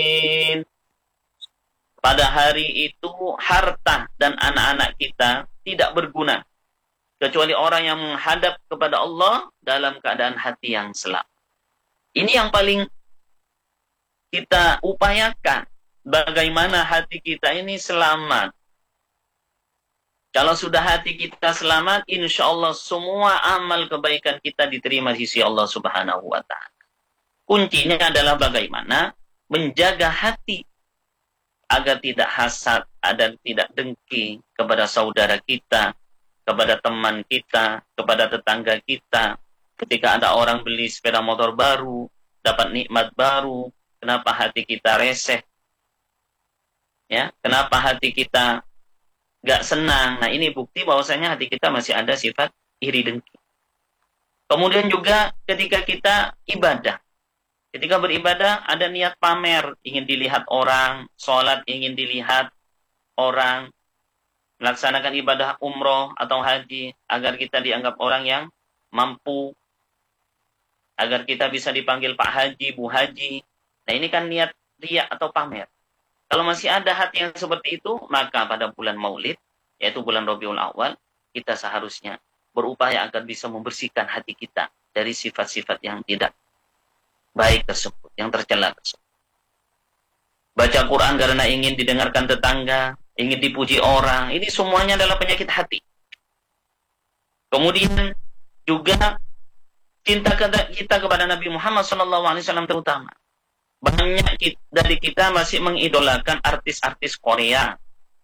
Pada hari itu harta dan anak-anak kita tidak berguna kecuali orang yang menghadap kepada Allah dalam keadaan hati yang selamat. Ini yang paling kita upayakan. Bagaimana hati kita ini selamat. Kalau sudah hati kita selamat, insya Allah semua amal kebaikan kita diterima di sisi Allah Subhanahu wa Ta'ala. Kuncinya adalah bagaimana menjaga hati agar tidak hasad, agar tidak dengki kepada saudara kita, kepada teman kita, kepada tetangga kita. Ketika ada orang beli sepeda motor baru, dapat nikmat baru, kenapa hati kita reseh? Ya, kenapa hati kita gak senang? Nah, ini bukti bahwasanya hati kita masih ada sifat iri dengki. Kemudian juga ketika kita ibadah. Ketika beribadah ada niat pamer, ingin dilihat orang, sholat ingin dilihat orang, melaksanakan ibadah umroh atau haji agar kita dianggap orang yang mampu, agar kita bisa dipanggil Pak Haji, Bu Haji. Nah, ini kan niat riya atau pamer. Kalau masih ada hati yang seperti itu, maka pada bulan Maulid, yaitu bulan Rabiul Awal, kita seharusnya berupaya agar bisa membersihkan hati kita dari sifat-sifat yang tidak baik tersebut, yang tercela tersebut. Baca Quran karena ingin didengarkan tetangga, ingin dipuji orang, ini semuanya adalah penyakit hati. Kemudian juga cinta kita kepada Nabi Muhammad SAW terutama. Banyak dari kita masih mengidolakan artis-artis Korea.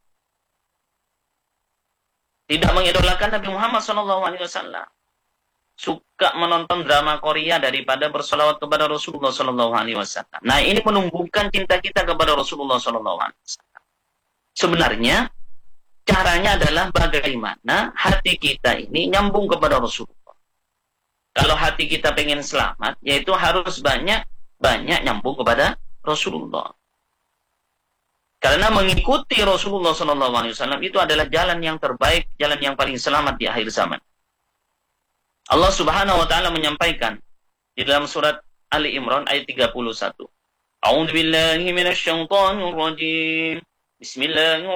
Tidak mengidolakan Nabi Muhammad SAW. Suka menonton drama Korea daripada berselawat kepada Rasulullah SAW. Nah, ini menumbuhkan cinta kita kepada Rasulullah SAW. Sebenarnya, caranya adalah bagaimana hati kita ini nyambung kepada Rasulullah. Kalau hati kita pengen selamat, yaitu harus banyak nyambung kepada Rasulullah. Karena mengikuti Rasulullah SAW itu adalah jalan yang terbaik, jalan yang paling selamat di akhir zaman. Allah Subhanahu wa Ta'ala menyampaikan di dalam surat Ali Imran ayat 31. A'udzu billahi minasyaitonir rajim. Bismillahirrahmanirrahim.